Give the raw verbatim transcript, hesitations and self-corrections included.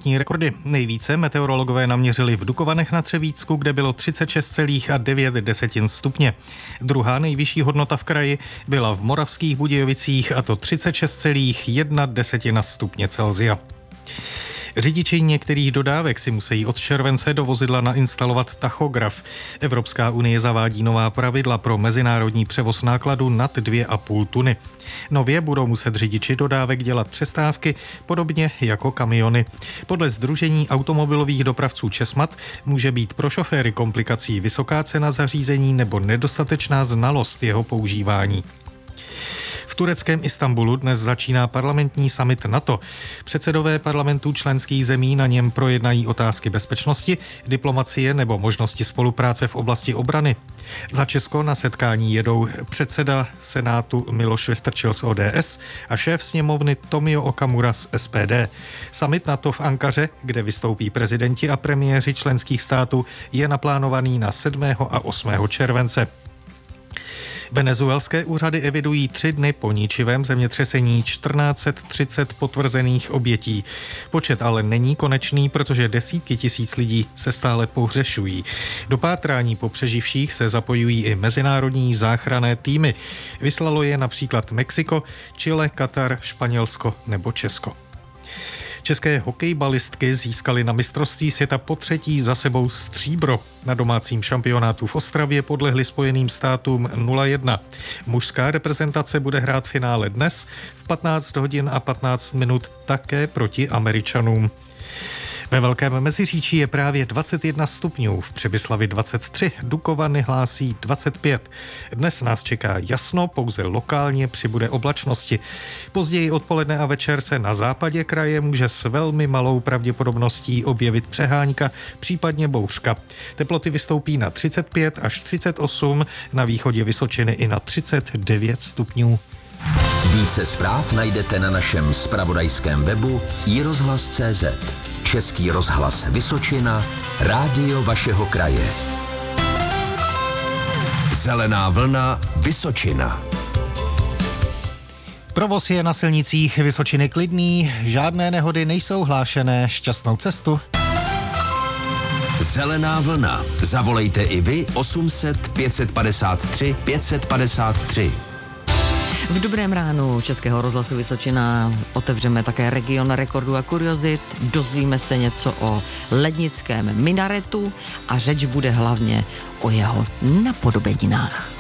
teplotní rekordy. Nejvíce meteorologové naměřili v Dukovanech na Třebíčsku, kde bylo třicet šest celá devět stupně. Druhá nejvyšší hodnota v kraji byla v Moravských Budějovicích, a to třicet šest celá jedna stupně Celsia. Řidiči některých dodávek si musí od července do vozidla nainstalovat tachograf. Evropská unie zavádí nová pravidla pro mezinárodní převoz nákladu nad dvě a půl tuny. Nově budou muset řidiči dodávek dělat přestávky, podobně jako kamiony. Podle Sdružení automobilových dopravců Česmat může být pro šoféry komplikací vysoká cena zařízení nebo nedostatečná znalost jeho používání. V tureckém Istanbulu dnes začíná parlamentní summit NATO. Předsedové parlamentů členských zemí na něm projednají otázky bezpečnosti, diplomacie nebo možnosti spolupráce v oblasti obrany. Za Česko na setkání jedou předseda Senátu Miloš Vystrčil z O D S a šéf sněmovny Tomio Okamura z S P D. Summit NATO v Ankaře, kde vystoupí prezidenti a premiéři členských států, je naplánovaný na sedmého a osmého července. Venezuelské úřady evidují tři dny po ničivém zemětřesení čtrnáct set třicet potvrzených obětí. Počet ale není konečný, protože desítky tisíc lidí se stále pohřešují. Do pátrání po přeživších se zapojují i mezinárodní záchranné týmy. Vyslalo je například Mexiko, Chile, Katar, Španělsko nebo Česko. České hokejbalistky získaly na mistrovství světa po třetí za sebou stříbro. Na domácím šampionátu v Ostravě podlehli Spojeným státům nula jedna. Mužská reprezentace bude hrát finále dnes v patnáct hodin a patnáct minut také proti Američanům. Ve Velkém Meziříčí je právě dvacet jedna stupňů, v Přibyslavi dvacet tři, Dukovany hlásí dvacet pět. Dnes nás čeká jasno, pouze lokálně přibude oblačnosti. Později odpoledne a večer se na západě kraje může s velmi malou pravděpodobností objevit přehánka, případně bouřka. Teploty vystoupí na třicet pět až třicet osm, na východě Vysočiny i na třicet devět stupňů. Více zpráv najdete na našem zpravodajském webu i rozhlas tečka cé zet. Český rozhlas Vysočina, rádio vašeho kraje. Zelená vlna Vysočina. Provoz je na silnicích Vysočiny klidný, žádné nehody nejsou hlášené, šťastnou cestu. Zelená vlna. Zavolejte i vy osm set pět padesát tři pět padesát tři. V dobrém ránu Českého rozhlasu Vysočina otevřeme také region rekordů a kuriozit, dozvíme se něco o lednickém minaretu a řeč bude hlavně o jeho napodobeninách.